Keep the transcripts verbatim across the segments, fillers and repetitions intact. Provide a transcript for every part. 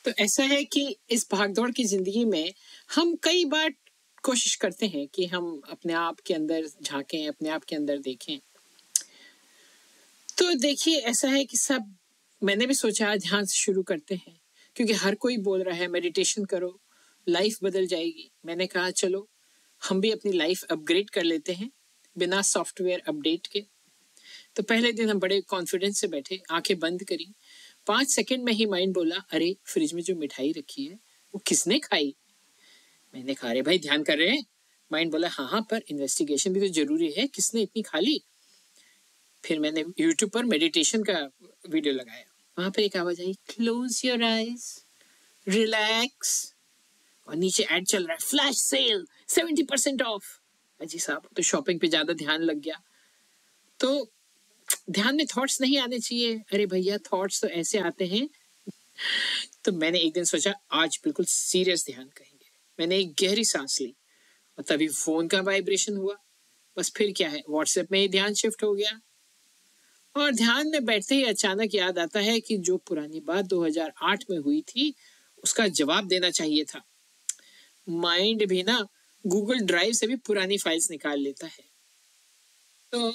तो ऐसा है कि इस भागदौड़ की जिंदगी में हम कई बार कोशिश करते हैं कि हम अपने आप के अंदर झांकें, अपने आप के अंदर देखें। तो देखिए, ऐसा है कि सब मैंने भी सोचा ध्यान से शुरू करते हैं, क्योंकि हर कोई बोल रहा है मेडिटेशन करो, लाइफ बदल जाएगी। मैंने कहा चलो हम भी अपनी लाइफ अपग्रेड कर लेते हैं बिना सॉफ्टवेयर अपडेट के। तो पहले दिन हम बड़े कॉन्फिडेंस से बैठे, आंखें बंद करी। पाँच सेकंड में ही माइंड बोला, अरे फ्रिज में जो मिठाई रखी है वो किसने खाई? मैंने कहा अरे भाई ध्यान कर रहे हैं? माइंड बोला हाँ हाँ, पर इन्वेस्टिगेशन भी तो जरूरी है, किसने इतनी खा ली? फिर मैंने यूट्यूब पर मेडिटेशन का वीडियो लगाया। वहां पर एक आवाज आई, क्लोज योर आईज, रिलैक्स, और नीचे ऐड चल रहा है, flash sale seventy percent of. अजी साहब, तो शॉपिंग पे ज्यादा ध्यान लग गया। तो ध्यान में थॉट्स नहीं आने चाहिए। अरे भैया, थॉट्स तो ऐसे आते हैं। तो मैंने एक दिन सोचा आज बिल्कुल सीरियस ध्यान करेंगे। मैंने एक गहरी सांस ली और तभी फोन का वाइब्रेशन हुआ। बस फिर क्या है, व्हाट्सएप में ही ध्यान शिफ्ट हो गया। और ध्यान में बैठते ही अचानक याद आता है कि जो पुरानी बात दो हज़ार आठ में हुई थी उसका जवाब देना चाहिए था। माइंड भी ना गूगल ड्राइव से भी पुरानी फाइल्स निकाल लेता है। तो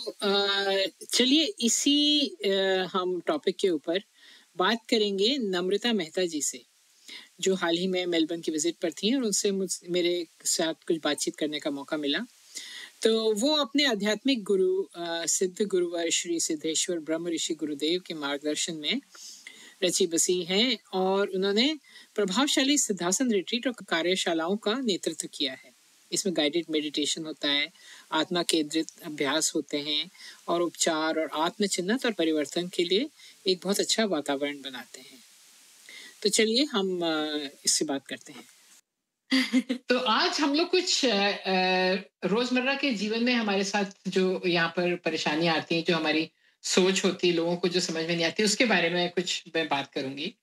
चलिए इसी आ, हम टॉपिक के ऊपर बात करेंगे नम्रता मेहता जी से, जो हाल ही में मेलबर्न की विजिट पर थी और उनसे मुझ मेरे साथ कुछ बातचीत करने का मौका मिला। तो वो अपने आध्यात्मिक गुरु सिद्ध गुरुवर श्री सिद्धेश्वर ब्रह्म ऋषि गुरुदेव के मार्गदर्शन में रची बसी हैं और उन्होंने प्रभावशाली सिद्धासन रिट्रीट और कार्यशालाओं का नेतृत्व किया है। इसमें गाइडेड मेडिटेशन होता है, आत्मा केंद्रित अभ्यास होते हैं और उपचार और आत्मचिन्हत और परिवर्तन के लिए एक बहुत अच्छा वातावरण बनाते हैं। तो चलिए हम इससे बात करते हैं। तो आज हम लोग कुछ रोजमर्रा के जीवन में हमारे साथ जो यहाँ पर परेशानियां आती हैं, जो हमारी सोच होती है, लोगों को जो समझ में नहीं आती, उसके बारे में कुछ मैं बात करूंगी।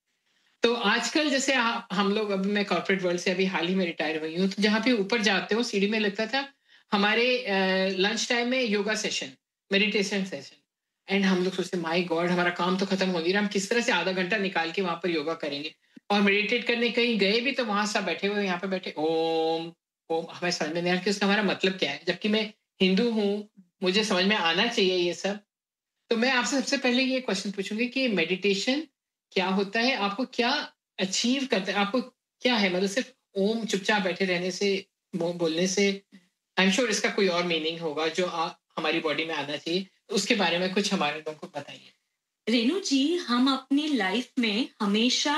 तो आजकल जैसे आ, हम लोग, अभी मैं कॉर्पोरेट वर्ल्ड से अभी हाल ही में रिटायर हुई हूँ, तो जहाँ पे ऊपर जाते हो सीढ़ी में लगता था हमारे लंच टाइम में yoga session, meditation session, and हम लोग सोचते माय गॉड हमारा काम तो खत्म हो नहीं रहा, हम किस तरह से आधा घंटा निकाल के वहां पर योगा करेंगे। और मेडिटेट करने कहीं गए भी तो वहां सब बैठे हुए, यहाँ पे बैठे ओम ओम, हमें समझ में नहीं आ रहा कि उसका हमारा मतलब क्या है, जबकि मैं हिंदू हूँ, मुझे समझ में आना चाहिए ये सब। तो मैं आपसे सबसे पहले ये क्वेश्चन पूछूंगी कि मेडिटेशन क्या होता है, आपको क्या अचीव करता है, आपको क्या है, मतलब सिर्फ ओम चुपचाप बैठे रहने से, बोलने से, आई एम श्योर इसका कोई और मीनिंग होगा जो आ, हमारी बॉडी में आना चाहिए। तो उसके बारे में कुछ हमारे लोगों को बताइए। रेनू जी, हम अपनी लाइफ में हमेशा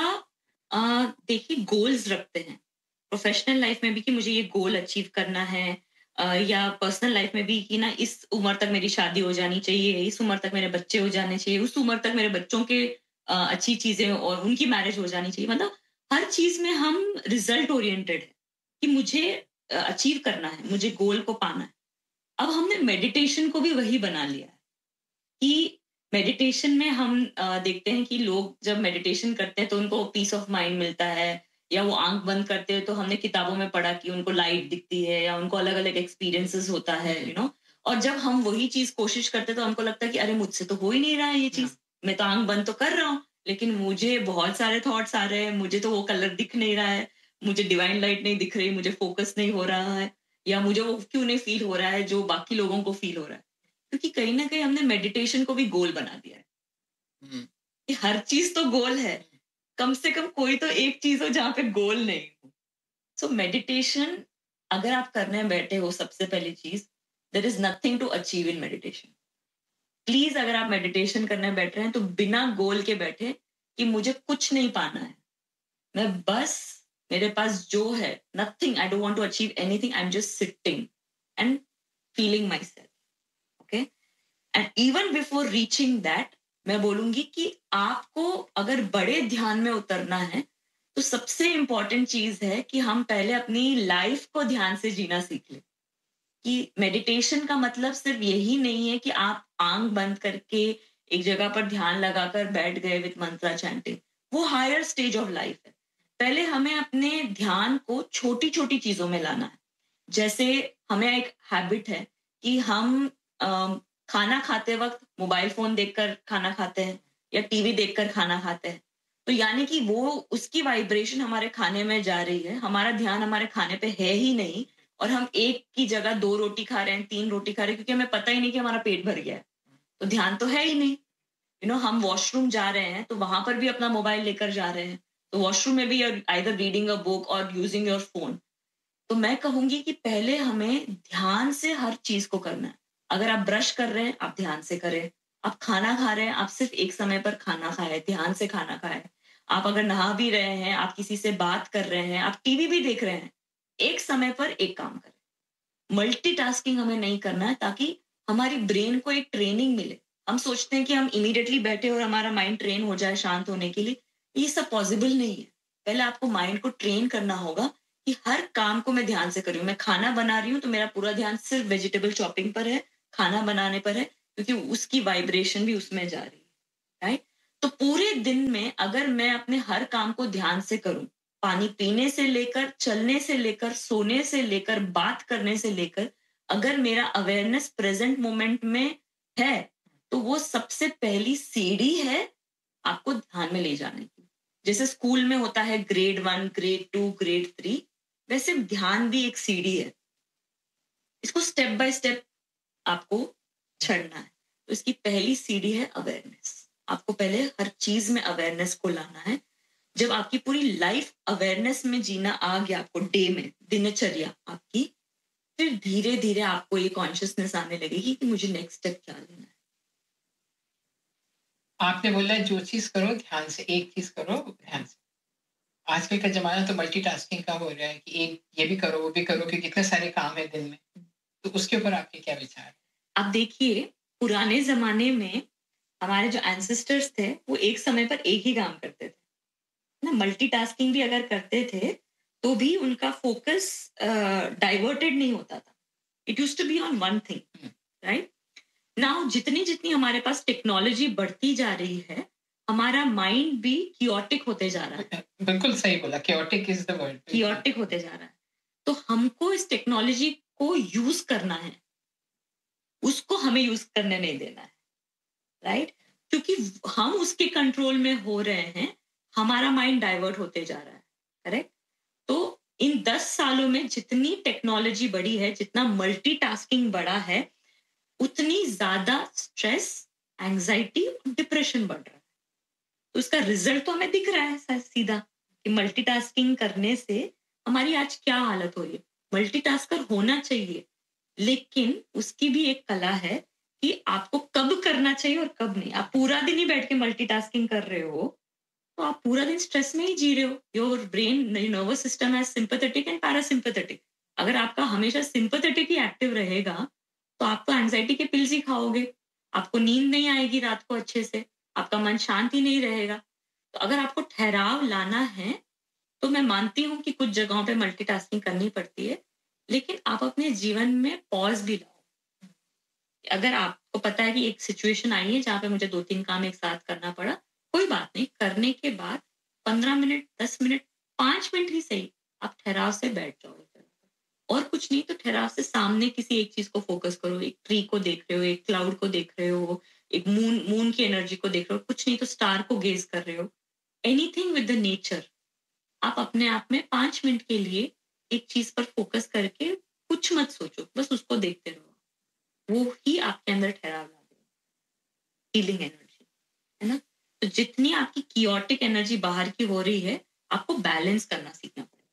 देखिए गोल्स रखते हैं, प्रोफेशनल लाइफ में भी कि मुझे ये गोल अचीव करना है, uh, या पर्सनल लाइफ में भी कि ना इस उम्र तक मेरी शादी हो जानी चाहिए, इस उम्र तक मेरे बच्चे हो जाने चाहिए, उस उम्र तक मेरे बच्चों के uh, अच्छी चीजें और उनकी मैरिज हो जानी चाहिए। मतलब हर चीज में हम रिजल्ट ओरिएंटेड है कि मुझे अचीव uh, करना है, मुझे गोल को पाना है। अब हमने मेडिटेशन को भी वही बना लिया है कि मेडिटेशन में हम देखते हैं कि लोग जब मेडिटेशन करते हैं तो उनको पीस ऑफ माइंड मिलता है, या वो आंख बंद करते हैं तो हमने किताबों में पढ़ा कि उनको लाइट दिखती है या उनको अलग अलग एक्सपीरियंसेस होता है, यू नो। और जब हम वही चीज कोशिश करते हैं तो हमको लगता है कि अरे मुझसे तो हो ही नहीं रहा है ये चीज, मैं तो आंख बंद तो कर रहा हूँ लेकिन मुझे बहुत सारे थॉट्स आ रहे हैं, मुझे तो वो कलर दिख नहीं रहा है, मुझे डिवाइन लाइट नहीं दिख रही, मुझे फोकस नहीं हो रहा है, या मुझे वो क्यों नहीं फील हो रहा है जो बाकी लोगों को फील हो रहा है। क्योंकि कहीं ना कहीं हमने मेडिटेशन को भी गोल बना दिया है कि हर चीज तो गोल है, कम से कम कोई तो एक चीज हो जहां पे गोल नहीं हो। सो मेडिटेशन अगर आप करने बैठे हो, सबसे पहली चीज, there is nothing to achieve in meditation. Please अगर आप मेडिटेशन करने बैठ रहे हैं तो बिना गोल के बैठे कि मुझे कुछ नहीं पाना है, मैं बस, मेरे पास जो है, nothing, I don't want to achieve anything, I am just sitting and feeling my self. Okay, and even before reaching that, मैं बोलूंगी कि आपको अगर बड़े ध्यान में उतरना है तो सबसे इंपॉर्टेंट चीज है कि हम पहले अपनी लाइफ को ध्यान से जीना सीख लें। कि मेडिटेशन का मतलब सिर्फ यही नहीं है कि आप आंख बंद करके एक जगह पर ध्यान लगाकर बैठ गए विद मंत्रा चैंटिंग, वो हायर स्टेज ऑफ लाइफ है। पहले हमें अपने ध्यान को छोटी छोटी चीजों में लाना है। जैसे हमें एक हैबिट है कि हम अम, खाना खाते वक्त मोबाइल फोन देखकर खाना खाते हैं या टीवी देखकर खाना खाते हैं। तो यानी कि वो उसकी वाइब्रेशन हमारे खाने में जा रही है, हमारा ध्यान हमारे खाने पे है ही नहीं, और हम एक की जगह दो रोटी खा रहे हैं, तीन रोटी खा रहे हैं, क्योंकि हमें पता ही नहीं कि हमारा पेट भर गया है। तो ध्यान तो है ही नहीं। यू नो हम वॉशरूम जा रहे हैं तो वहां पर भी अपना मोबाइल लेकर जा रहे हैं, तो वॉशरूम में भी आइदर रीडिंग अ बुक और यूजिंग योर फोन। तो मैं कहूंगी कि पहले हमें ध्यान से हर चीज को करना है। अगर आप ब्रश कर रहे हैं, आप ध्यान से करें। आप खाना खा रहे हैं, आप सिर्फ एक समय पर खाना खाएं, ध्यान से खाना खाएं। आप अगर नहा भी रहे हैं, आप किसी से बात कर रहे हैं, आप टीवी भी देख रहे हैं, एक समय पर एक काम करें। मल्टीटास्किंग हमें नहीं करना है, ताकि हमारी ब्रेन को एक ट्रेनिंग मिले। हम सोचते हैं कि हम इमीडिएटली बैठे और हमारा माइंड ट्रेन हो जाए शांत होने के लिए। ये सब पॉसिबल नहीं है। पहले आपको माइंड को ट्रेन करना होगा कि हर काम को मैं ध्यान से कर रही हूँ। मैं खाना बना रही हूँ तो मेरा पूरा ध्यान सिर्फ वेजिटेबल चॉपिंग पर है, खाना बनाने पर है, क्योंकि उसकी वाइब्रेशन भी उसमें जा रही है। राइट? तो पूरे दिन में अगर मैं अपने हर काम को ध्यान से करूं, पानी पीने से लेकर, चलने से लेकर, सोने से लेकर, बात करने से लेकर, अगर मेरा अवेयरनेस प्रेजेंट मोमेंट में है, तो वो सबसे पहली सीढ़ी है आपको ध्यान में ले जाने की। जैसे स्कूल में होता है grade one, grade two, grade three, वैसे ध्यान भी एक सीढ़ी है। इसको स्टेप बाय स्टेप आपको चढ़ना है। तो इसकी पहली सीढ़ी है अवेयरनेस। आपको पहले हर चीज में अवेयरनेस को लाना है। जब आपकी पूरी लाइफ अवेयरनेस में जीना आ गया, आपको डे में, दिनचर्या आपकी, फिर धीरे धीरे आपको ये कॉन्शियसनेस आने लगेगी कि मुझे नेक्स्ट स्टेप क्या लेना है। आपने बोला जो चीज करो ध्यान से, एक चीज करो ध्यान से। आजकल का जमाना तो मल्टीटास्किंग का हो रहा है कि एक ये भी करो वो भी करो, क्योंकि इतने सारे काम है दिन में। तो उसके ऊपर आपके क्या विचार? आप देखिए, पुराने जमाने में हमारे जो एंसेस्टर्स थे वो एक समय पर एक ही काम करते थे ना। मल्टीटास्किंग भी अगर करते थे तो भी उनका फोकस डाइवर्टेड नहीं होता था। It used to be on one thing. Right now जितनी जितनी हमारे पास टेक्नोलॉजी बढ़ती जा रही है, हमारा माइंड भी कियोटिक होते जा रहा है। बिल्कुल सही बोला, chaotic is the word. Chaotic होते जा रहा है। तो हमको इस टेक्नोलॉजी को यूज करना है, उसको हमें यूज करने नहीं देना है। राइट क्योंकि हम उसके कंट्रोल में हो रहे हैं, हमारा माइंड डाइवर्ट होते जा रहा है। करेक्ट? तो इन दस सालों में जितनी टेक्नोलॉजी बढ़ी है, जितना मल्टीटास्किंग बढ़ा है, उतनी ज्यादा स्ट्रेस, एंजाइटी और डिप्रेशन बढ़ रहा है। तो इसका रिजल्ट तो हमें दिख रहा है सीधा कि मल्टीटास्किंग करने से हमारी आज क्या हालत हो रही है। मल्टीटास्कर होना चाहिए, लेकिन उसकी भी एक कला है कि आपको कब करना चाहिए और कब नहीं। आप पूरा दिन ही बैठ के मल्टीटास्किंग कर रहे हो तो आप पूरा दिन स्ट्रेस में ही जी रहे हो। योर ब्रेन नर्वस सिस्टम है सिंपैथेटिक एंड पैरासिम्पैथेटिक। अगर आपका हमेशा सिंपैथेटिक ही एक्टिव रहेगा तो आप तो एंजाइटी के पिल्स ही खाओगे, आपको नींद नहीं आएगी रात को अच्छे से, आपका मन शांत ही नहीं रहेगा। तो अगर आपको ठहराव लाना है तो मैं मानती हूँ कि कुछ जगहों पे मल्टीटास्किंग करनी पड़ती है, लेकिन आप अपने जीवन में पॉज भी लाओ। अगर आपको पता है कि एक सिचुएशन आई है जहाँ पे मुझे दो तीन काम एक साथ करना पड़ा, कोई बात नहीं, करने के बाद पंद्रह मिनट, दस मिनट, पांच मिनट ही सही, आप ठहराव से बैठ जाओ। और कुछ नहीं तो ठहराव से सामने किसी एक चीज को फोकस करो। एक ट्री को देख रहे हो, एक क्लाउड को देख रहे हो, एक मून मून की एनर्जी को देख रहे हो, कुछ नहीं तो स्टार को गेज कर रहे हो। Anything with the nature. आप अपने आप में पांच मिनट के लिए एक चीज पर फोकस करके कुछ मत सोचो, बस उसको देखते रहो। वो ही आपके अंदर ठहराव ला देगा, हीलिंग एनर्जी, है ना। तो जितनी आपकी कियोटिक एनर्जी बाहर की हो रही है, आपको बैलेंस करना सीखना पड़ेगा।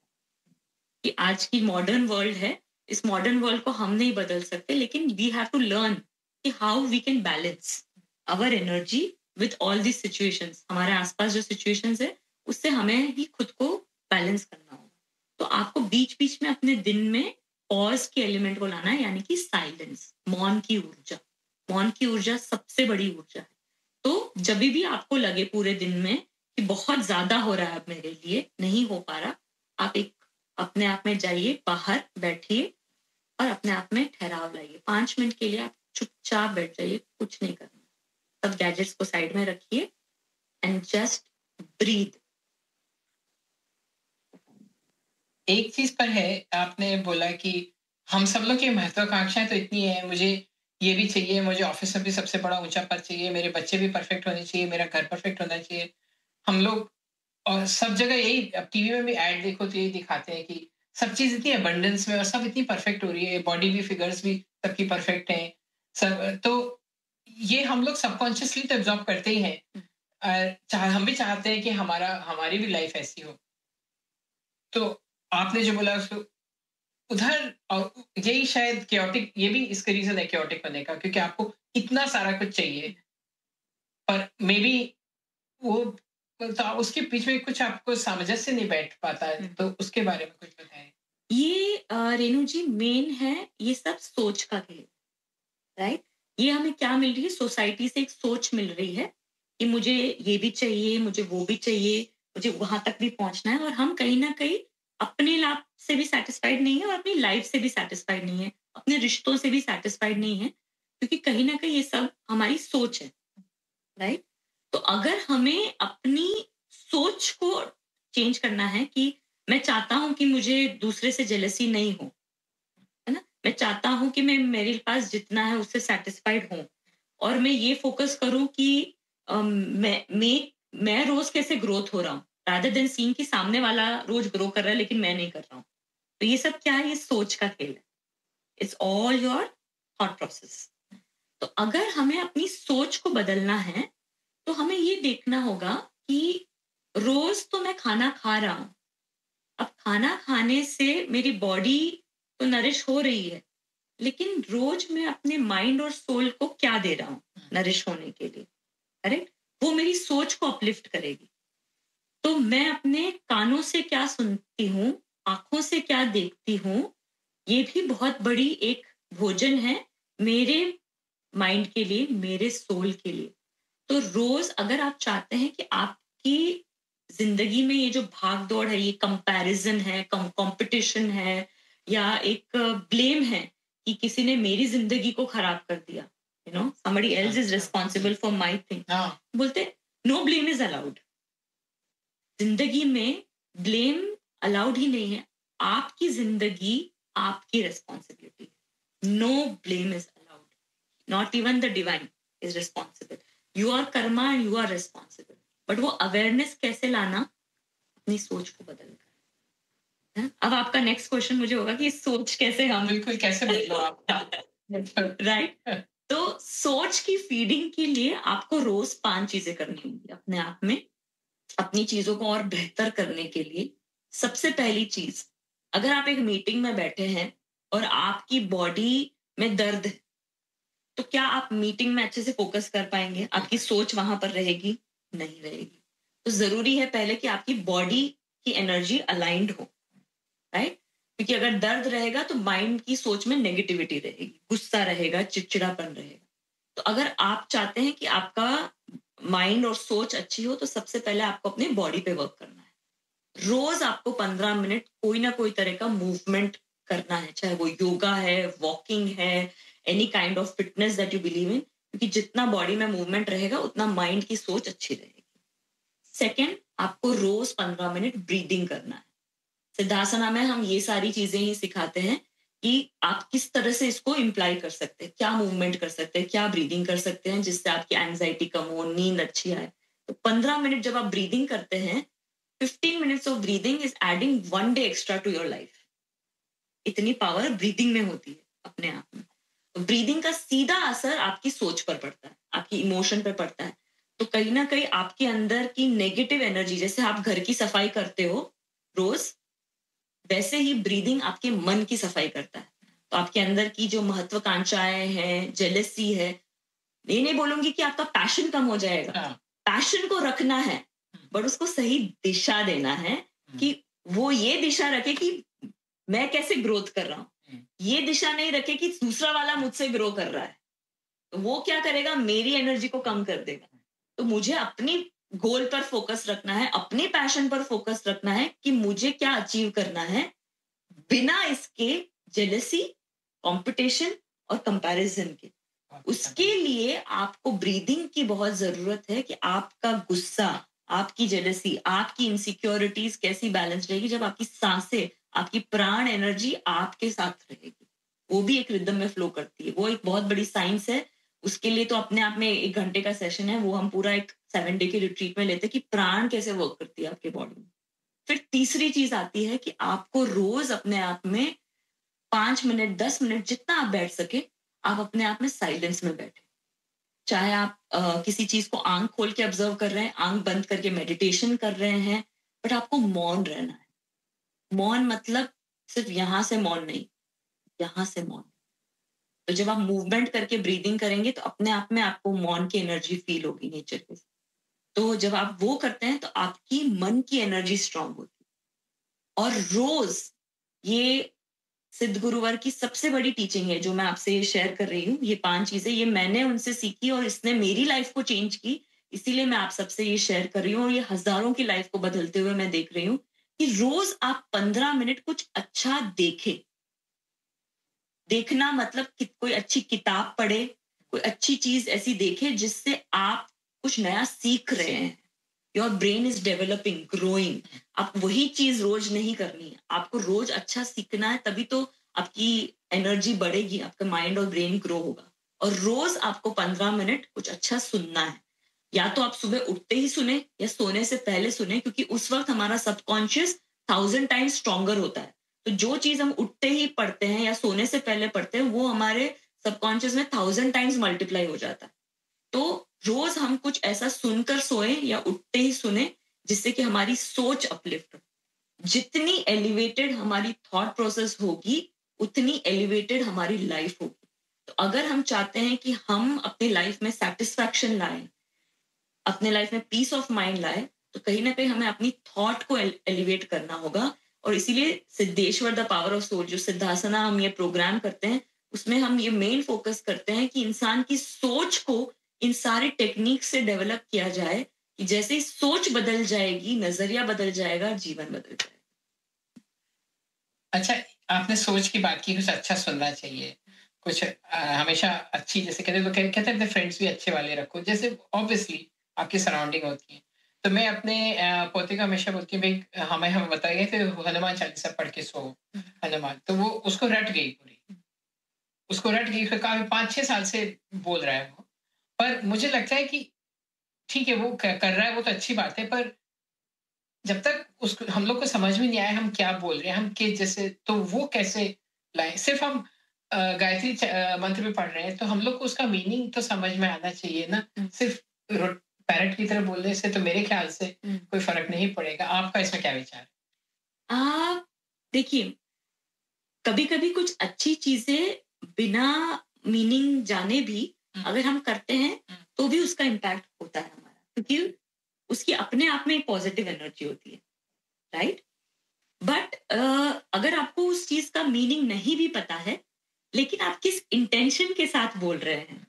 कि आज की मॉडर्न वर्ल्ड है, इस मॉडर्न वर्ल्ड को हम नहीं बदल सकते, लेकिन वी हैव टू लर्न कि how we can balance our energy with all this situations. हमारे आसपास जो सिचुएशंस है उससे हमें ही खुद को बैलेंस करना होगा। तो आपको बीच बीच में अपने दिन में पॉज के एलिमेंट को लाना है, यानी कि साइलेंस, मौन की ऊर्जा। मौन की ऊर्जा सबसे बड़ी ऊर्जा है। तो जब भी आपको लगे पूरे दिन में कि बहुत ज्यादा हो रहा है, अब मेरे लिए नहीं हो पा रहा, आप एक अपने आप में जाइए, बाहर बैठिए और अपने आप में ठहराव लाइए। पांच मिनट के लिए आप चुपचाप बैठ जाइए, कुछ नहीं करना। सब गैजेट्स को साइड में रखिए एंड जस्ट ब्रीथ। एक चीज पर है, आपने बोला कि हम सब लोग की महत्वाकांक्षाएं तो इतनी है, मुझे ये भी चाहिए, मुझे ऑफिस में भी सबसे बड़ा ऊंचा पद चाहिए, मेरे बच्चे भी परफेक्ट होने चाहिए, मेरा घर परफेक्ट होना चाहिए। हम लोग और सब जगह यही, अब टीवी में भी ऐड देखो तो यही दिखाते हैं कि सब चीज इतनी अबंडेंस में और सब इतनी परफेक्ट हो रही है, बॉडी भी, फिगर्स भी सबकी परफेक्ट हैं सब। तो ये हम लोग सबकॉन्शियसली तो एब्जॉर्ब करते ही हैं, अ, चाह हम भी चाहते हैं कि हमारा हमारी भी लाइफ ऐसी हो। तो आपने जो बोला उसको उधर, और यही शायद chaotic, ये भी इसका रीजन है chaotic होने का, क्योंकि आपको इतना सारा कुछ चाहिए, पर मे बी वो, तो उसके बीच में कुछ आपको सामंजस्य नहीं बैठ पाता है, तो उसके बारे में कुछ बताएं। ये अ, रेणु जी मेन है, ये सब सोच का खेल, राइट? ये हमें क्या मिल रही है? सोसाइटी से एक सोच मिल रही है कि मुझे ये भी चाहिए, मुझे वो भी चाहिए, मुझे वहां तक भी पहुंचना है, और हम कहीं ना कहीं अपने लाइफ से भी सेटिस्फाइड नहीं है और अपनी लाइफ से भी सेटिस्फाइड नहीं है, अपने रिश्तों से भी सेटिस्फाइड नहीं है, क्योंकि कहीं ना कहीं ये सब हमारी सोच है, राइट? तो अगर हमें अपनी सोच को चेंज करना है कि मैं चाहता हूं कि मुझे दूसरे से जेलसी नहीं हो, है ना? मैं चाहता हूं कि मैं मेरे पास जितना है उससे सेटिस्फाइड हूं, और मैं ये फोकस करूं कि अम, मैं मैं मैं रोज कैसे ग्रोथ हो रहा हूँ, रादर देन सीइंग कि सामने वाला रोज ग्रो कर रहा है लेकिन मैं नहीं कर रहा हूँ। तो ये सब क्या है? ये सोच का खेल है। It's all your thought process. तो अगर हमें अपनी सोच को बदलना है तो हमें ये देखना होगा कि रोज तो मैं खाना खा रहा हूं, अब खाना खाने से मेरी बॉडी तो नरिश हो रही है, लेकिन रोज मैं अपने माइंड और सोल को क्या दे रहा हूँ नरिश होने के लिए, करेक्ट? वो मेरी सोच को अपलिफ्ट करेगी। तो मैं अपने कानों से क्या सुनती हूँ, आंखों से क्या देखती हूँ, ये भी बहुत बड़ी एक भोजन है मेरे माइंड के लिए, मेरे सोल के लिए। तो रोज अगर आप चाहते हैं कि आपकी जिंदगी में ये जो भाग दौड़ है, ये कंपैरिजन है, कंपटीशन है, या एक ब्लेम है कि किसी ने मेरी जिंदगी को खराब कर दिया, you know somebody else is responsible for my thing, हाँ, बोलते नो ब्लेम इज अलाउड। जिंदगी में ब्लेम अलाउड ही नहीं है। आपकी जिंदगी आपकी responsibility, know blame is allowed, not even the divine is responsible. You are Karma and you are responsible. But वो अवेयरनेस कैसे लाना? अपनी सोच को बदल कर। है? अब आपका नेक्स्ट क्वेश्चन मुझे होगा कि सोच कैसे हम बिल्कुल, कैसे बदलो आप? राइट। तो सोच की फीडिंग के लिए आपको रोज पांच चीजें करनी होंगी अपने आप में, अपनी चीजों को और बेहतर करने के लिए। सबसे पहली चीज, अगर आप एक मीटिंग में बैठे हैं और आपकी बॉडी में दर्द है, तो क्या आप मीटिंग में अच्छे से फोकस कर पाएंगे? आपकी सोच वहां पर रहेगी? नहीं रहेगी। तो जरूरी है पहले कि आपकी बॉडी की एनर्जी अलाइंड हो, राइट? क्योंकि अगर दर्द रहेगा तो माइंड की सोच में नेगेटिविटी रहेगी, गुस्सा रहेगा, चिड़चिड़ापन रहेगा। तो अगर आप चाहते हैं कि आपका माइंड और सोच अच्छी हो, तो सबसे पहले आपको अपने बॉडी पे वर्क करना है। रोज आपको पंद्रह मिनट कोई ना कोई तरह का मूवमेंट करना है, चाहे वो योगा है, वॉकिंग है, any kind of fitness that you believe in, क्योंकि जितना बॉडी में मूवमेंट रहेगा उतना माइंड की सोच अच्छी रहेगी। सेकेंड, आपको रोज पंद्रह मिनट ब्रीदिंग करना है। सिद्धासना में हम ये सारी चीजें ही सिखाते हैं कि आप किस तरह से इसको इम्प्लाई कर सकते हैं, क्या मूवमेंट कर सकते हैं, क्या ब्रीदिंग कर सकते हैं जिससे आपकी एंजाइटी कम हो, नींद अच्छी आए। तो पंद्रह मिनट जब आप ब्रीदिंग करते हैं, fifteen minutes of breathing is adding one day extra to your life. इतनी पावर ब्रीदिंग में होती है अपने आप में। तो ब्रीदिंग का सीधा असर आपकी सोच पर पड़ता है, आपकी इमोशन पर पड़ता है। तो कहीं ना कहीं आपके अंदर की नेगेटिव एनर्जी, जैसे आप घर की सफाई करते हो रोज, वैसे ही ब्रीदिंग आपके मन की सफाई करता है। तो आपके अंदर की जो महत्वाकांक्षाएं हैं, जेलसी है, ये नहीं बोलूंगी कि आपका पैशन कम हो जाएगा, पैशन को रखना है, बट उसको सही दिशा देना है कि वो ये दिशा रखे कि मैं कैसे ग्रोथ कर रहा हूं, ये दिशा नहीं रखे कि दूसरा वाला मुझसे ग्रो कर रहा है। तो वो क्या करेगा? मेरी एनर्जी को कम कर देगा। तो मुझे अपनी गोल पर फोकस रखना है, अपने पैशन पर फोकस रखना है कि मुझे क्या अचीव करना है, बिना इसके जेलसी, कंपटीशन और कंपैरिजन के। उसके लिए आपको ब्रीदिंग की बहुत जरूरत है कि आपका गुस्सा, आपकी जेलसी, आपकी इनसिक्योरिटीज कैसी बैलेंस रहेगी जब आपकी सांसें, आपकी प्राण एनर्जी आपके साथ रहेगी। वो भी एक रिदम में फ्लो करती है। वो एक बहुत बड़ी साइंस है। उसके लिए तो अपने आप में एक घंटे का सेशन है, वो हम पूरा एक सेवन डे के रिट्रीट में लेते हैं कि प्राण कैसे वर्क करती है आपके बॉडी में। फिर तीसरी चीज आती है कि आपको रोज अपने आप में पांच मिनट दस मिनट जितना आप बैठ सके, आप अपने आप में साइलेंस में बैठे। चाहे आप uh, किसी चीज को आंख खोल के ऑब्जर्व कर रहे हैं, आंख बंद करके मेडिटेशन कर रहे हैं, बट आपको मौन रहना है। मौन मतलब सिर्फ यहां से मौन नहीं, यहां से मौन। तो जब आप मूवमेंट करके ब्रीदिंग करेंगे तो अपने आप में आपको मौन की एनर्जी फील होगी नेचर के। तो जब आप वो करते हैं तो आपकी मन की एनर्जी स्ट्रांग होती है। और रोज ये सिद्ध गुरुवर की सबसे बड़ी टीचिंग है जो मैं आपसे शेयर कर रही हूँ। ये पांच चीजें ये मैंने उनसे सीखी और इसने मेरी लाइफ को चेंज की, इसीलिए मैं आप सबसे ये शेयर कर रही हूँ। और ये हजारों की लाइफ को बदलते हुए मैं देख रही हूँ कि रोज आप पंद्रह मिनट कुछ अच्छा देखें। देखना मतलब कि कोई अच्छी किताब पढ़े, कोई अच्छी चीज ऐसी देखे जिससे आप कुछ नया सीख रहे हैं। Your brain is developing, growing. आप वही चीज रोज नहीं करनी है, आपको रोज अच्छा सीखना है, तभी तो आपकी एनर्जी बढ़ेगी, आपका माइंड और ब्रेन ग्रो होगा। और रोज आपको पंद्रह मिनट कुछ अच्छा सुनना है। या तो आप सुबह उठते ही सुने या सोने से पहले सुने, क्योंकि उस वक्त हमारा सबकॉन्शियस थाउजेंड टाइम्स स्ट्रॉन्गर होता है। तो जो चीज हम उठते ही पढ़ते हैं या सोने से पहले पढ़ते हैं वो हमारे सबकॉन्शियस में थाउजेंड टाइम्स मल्टीप्लाई हो जाता है। तो रोज हम कुछ ऐसा सुनकर सोए या उठते ही सुने जिससे कि हमारी सोच अपलिफ्ट हो। जितनी एलिवेटेड हमारी थॉट प्रोसेस होगी उतनी एलिवेटेड हमारी लाइफ होगी। तो अगर हम चाहते हैं कि हम अपनी लाइफ में सेटिस्फैक्शन लाएं, अपने लाइफ में पीस ऑफ माइंड लाए, तो कहीं ना कहीं हमें अपनी थॉट को एलिवेट करना होगा। और इसीलिए Siddheshwar the power of soul जो सिद्धासना हम ये प्रोग्राम करते हैं उसमें हम ये मेन फोकस करते हैं कि इंसान की सोच को इन सारे टेक्निक से डेवलप किया जाए कि जैसे ही सोच बदल जाएगी, नजरिया बदल जाएगा, जीवन बदल जाएगा। अच्छा, आपने सोच की बात की, कुछ अच्छा सुनना चाहिए, कुछ आ, हमेशा अच्छी, जैसे कहते तो कहते हैं अपने फ्रेंड्स भी अच्छे वाले रखो, जैसे ऑब्वियसली आपकी सराउंडिंग होती है। तो मैं अपने पोते को हमेशा बोलती हूँ भाई हमें हमें बताया गया थे हनुमान चालीसा पढ़ के सो हनुमान, तो वो उसको रट गई पूरी, उसको रट गई, फिर काफी पाँच छह साल से बोल रहा है वो। पर मुझे लगता है कि ठीक है वो कर रहा है, वो तो अच्छी बात है, पर जब तक उसको हम लोग को समझ में नहीं आया हम क्या बोल रहे हैं, हम के जैसे, तो वो कैसे लाए। सिर्फ हम गायत्री मंत्र भी पढ़ रहे हैं तो हम लोग को उसका मीनिंग तो समझ में आना चाहिए ना। सिर्फ पैरट की तरह बोलने से तो मेरे ख्याल से कोई फर्क नहीं पड़ेगा। आपका इसमें क्या विचार है? देखिए, कभी कभी कुछ अच्छी चीजें बिना मीनिंग जाने भी अगर हम करते हैं तो भी उसका इम्पैक्ट होता है हमारा, क्योंकि उसकी अपने आप में एक पॉजिटिव एनर्जी होती है, राइट। बट अगर आपको उस चीज का मीनिंग नहीं भी पता है लेकिन आप किस इंटेंशन के साथ बोल रहे हैं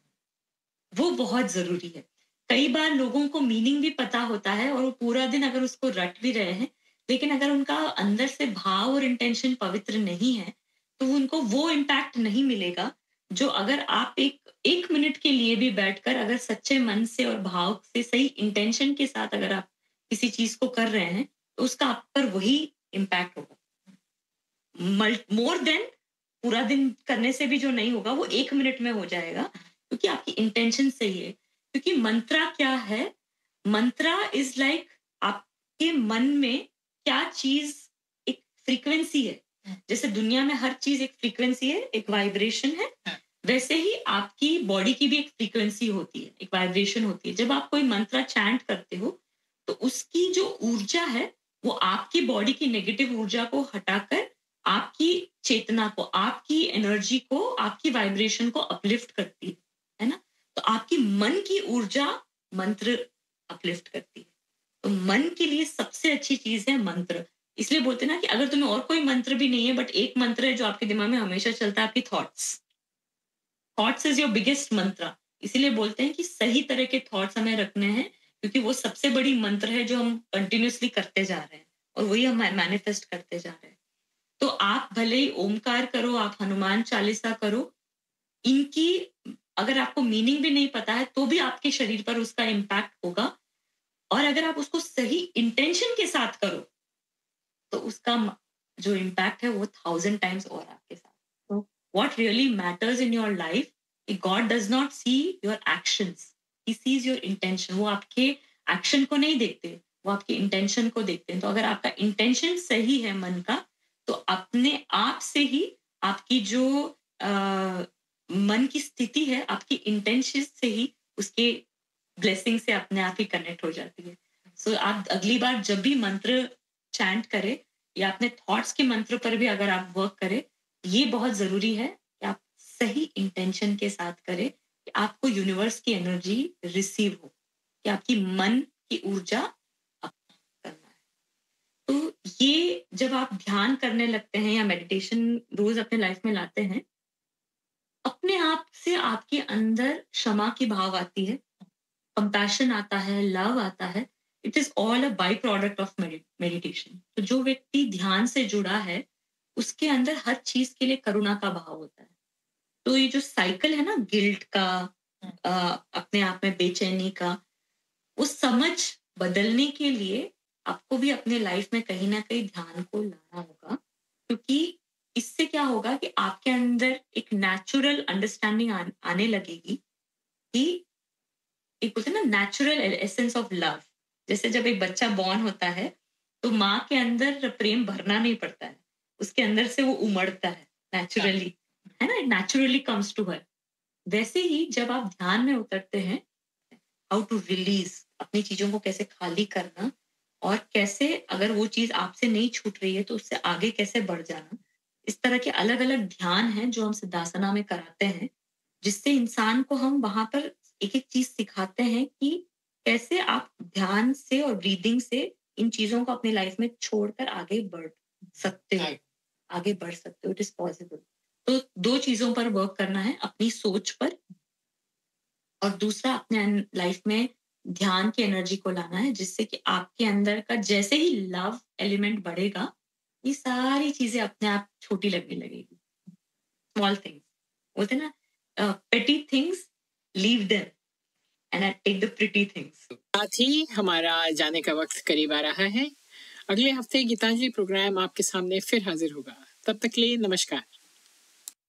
वो बहुत जरूरी है। कई बार लोगों को मीनिंग भी पता होता है और वो पूरा दिन अगर उसको रट भी रहे हैं, लेकिन अगर उनका अंदर से भाव और इंटेंशन पवित्र नहीं है तो उनको वो इम्पैक्ट नहीं मिलेगा जो अगर आप एक एक मिनट के लिए भी बैठकर अगर सच्चे मन से और भाव से सही इंटेंशन के साथ अगर आप किसी चीज को कर रहे हैं तो उसका आप पर वही इम्पैक्ट होगा। मोर देन पूरा दिन करने से भी जो नहीं होगा वो एक मिनट में हो जाएगा, क्योंकि आपकी इंटेंशन सही है। क्योंकि मंत्रा क्या है, मंत्रा इज लाइक आपके मन में क्या चीज एक फ्रीक्वेंसी है। जैसे दुनिया में हर चीज एक फ्रीक्वेंसी है, एक वाइब्रेशन है, वैसे ही आपकी बॉडी की भी एक फ्रीक्वेंसी होती है, एक वाइब्रेशन होती है। जब आप कोई मंत्रा चैंट करते हो तो उसकी जो ऊर्जा है वो आपकी बॉडी की नेगेटिव ऊर्जा को हटाकर आपकी चेतना को, आपकी एनर्जी को, आपकी वाइब्रेशन को अपलिफ्ट करती है, है ना। तो आपकी मन की ऊर्जा मंत्र अपलिफ्ट करती है। तो मन के लिए सबसे अच्छी चीज है मंत्र। इसलिए बोलते हैं ना कि अगर तुम्हें और कोई मंत्र भी नहीं है बट एक मंत्र है जो आपके दिमाग में हमेशा चलता है, आपकी thoughts. Thoughts is your biggest मंत्र। इसीलिए बोलते हैं कि सही तरह के थॉट्स हमें रखने हैं, क्योंकि वो सबसे बड़ी मंत्र है जो हम कंटिन्यूअसली करते जा रहे हैं और वही हम मैनिफेस्ट करते जा रहे हैं। तो आप भले ही ओमकार करो, आप हनुमान चालीसा करो, इनकी अगर आपको मीनिंग भी नहीं पता है तो भी आपके शरीर पर उसका इम्पैक्ट होगा। और अगर आप उसको सही इंटेंशन के साथ करो तो उसका जो इम्पैक्ट है वो थाउजेंड टाइम्स और आपके साथ। तो what really matters in your life, God does not see your actions, he sees your intention. वो आपके एक्शन को नहीं देखते, वो आपके इंटेंशन को देखते हैं। तो अगर आपका इंटेंशन सही है मन का, तो अपने आप से ही आपकी जो आ, मन की स्थिति है, आपकी इंटेंशन से ही उसके ब्लेसिंग से अपने आप ही कनेक्ट हो जाती है। सो so, आप अगली बार जब भी मंत्र चैंट करें या अपने थॉट्स के मंत्र पर भी अगर आप वर्क करें, ये बहुत जरूरी है कि आप सही इंटेंशन के साथ करें कि आपको यूनिवर्स की एनर्जी रिसीव हो, कि आपकी मन की ऊर्जा करना है। तो ये जब आप ध्यान करने लगते हैं या मेडिटेशन रोज अपने लाइफ में लाते हैं, अपने आप से आपके अंदर क्षमा की भाव आती है, कंपैशन आता है, लव आता है। It is all a by product of meditation. तो जो व्यक्ति ध्यान से जुड़ा है, उसके अंदर हर चीज के लिए करुणा का भाव होता है। तो ये जो साइकिल है ना गिल्ट का, आ, अपने आप में बेचैनी का, वो समझ बदलने के लिए आपको भी अपने लाइफ में कहीं ना कहीं ध्यान को लाना होगा, क्योंकि इससे क्या होगा कि आपके अंदर एक नेचुरल अंडरस्टैंडिंग आ, आने लगेगी कि एक होता है ना नेचुरल एसेंस ऑफ लव। जैसे जब एक बच्चा बॉर्न होता है तो माँ के अंदर प्रेम भरना नहीं पड़ता है, उसके अंदर से वो उमड़ता है नेचुरली, है ना, नेचुरली कम्स टू हर। वैसे ही जब आप ध्यान में उतरते हैं, हाउ टू रिलीज, अपनी चीजों को कैसे खाली करना, और कैसे अगर वो चीज आपसे नहीं छूट रही है तो उससे आगे कैसे बढ़ जाना, इस तरह के अलग अलग ध्यान हैं जो हम सिद्धासना में कराते हैं, जिससे इंसान को हम वहां पर एक एक चीज सिखाते हैं कि कैसे आप ध्यान से और ब्रीदिंग से इन चीजों को अपनी लाइफ में छोड़कर आगे बढ़ सकते हो, आगे बढ़ सकते हो। It is possible. तो दो चीजों पर वर्क करना है, अपनी सोच पर, और दूसरा अपने लाइफ में ध्यान की एनर्जी को लाना है, जिससे कि आपके अंदर का जैसे ही लव एलिमेंट बढ़ेगा, ये सारी चीजें अपने आप छोटी लगने लगेगी। स्मॉल थिंग्स बोलते ना, petty things leave them and I take the pretty things. साथ ही हमारा जाने का वक्त करीब आ रहा है। अगले हफ्ते गीतांजलि प्रोग्राम आपके सामने फिर हाजिर होगा। तब तक के लिए नमस्कार।